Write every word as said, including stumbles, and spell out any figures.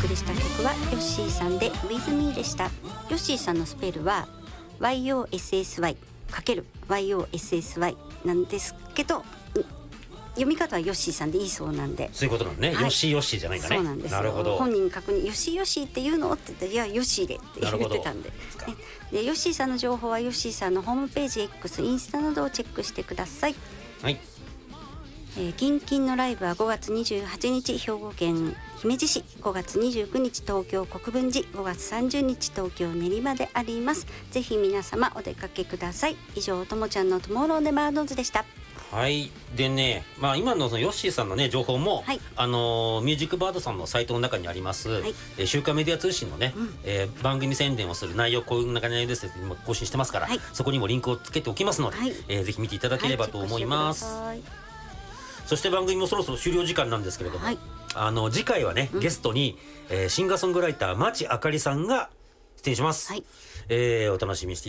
りした曲はヨッシーさんで With Me でした。ヨッシーさんのスペルは ワイオーエスエスワイ かける ワイオーエスエスワイ なんですけど、読み方はヨッシーさんでいいそうなんで。 そういうことなんね、はい、ヨッシーヨッシーじゃないんだね。 そうなんですよ。 なるほど。 本人確認ヨッシーヨッシーって言うのって言ったら、いやヨッシーでって言ってたんで、でヨッシーさんの情報はヨッシーさんのホームページ X、インスタなどをチェックしてください。 はい。 えー、キンキンのライブはごがつにじゅうはちにち兵庫県姫路市、ごがつにじゅうくにち東京国分寺、ごがつさんじゅうにち東京練馬であります。ぜひ皆様お出かけください。以上、ともちゃんのトゥモローネバーノーズでした。 はい。でね、まあ、今のそのヨッシーさんのね情報も、はい、あのミュージックバードさんのサイトの中にあります、はい、えー、週刊メディア通信のね、うん、えー、番組宣伝をする内容、こういう中内容ですって今更新してますから、はい、そこにもリンクをつけておきますので、はい、えー、ぜひ見ていただければと思います。はい、そして番組もそろそろ終了時間なんですけれども、はい、あの次回はね、うん、ゲストに、えー、シンガーソングライター町あかりさんが出演します。はい、えー、お楽しみにして